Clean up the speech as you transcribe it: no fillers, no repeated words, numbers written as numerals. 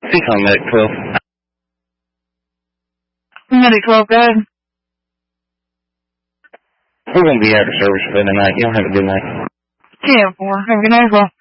Please call Medic 12. Medic 12, go ahead. We're going to be out of service for the night. Y'all have a good night. 10-4. Have a good night as well.